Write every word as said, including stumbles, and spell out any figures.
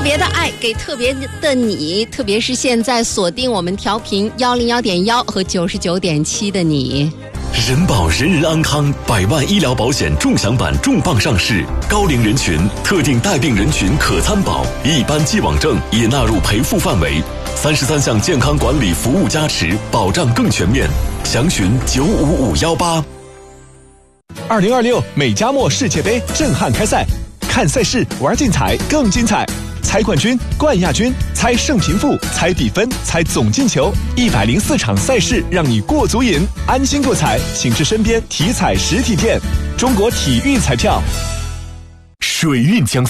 别的爱给特别的你，特别是现在锁定我们调频幺零幺点幺和九十九点七的你。 人保人人安康百万医疗保险重享版重磅上市，高龄人群、特定带病人群可参保，一般既往症也纳入赔付范围。三十三项健康管理服务加持，保障更全面。详询九五五幺八。 二零二六美加墨世界杯震撼开赛，看赛事玩竞彩更精彩。猜冠军、冠亚军，猜胜平负，猜比分，猜总进球，一百零四场赛事让你过足瘾，安心过彩，请至身边体彩实体店。中国体育彩票。 水运江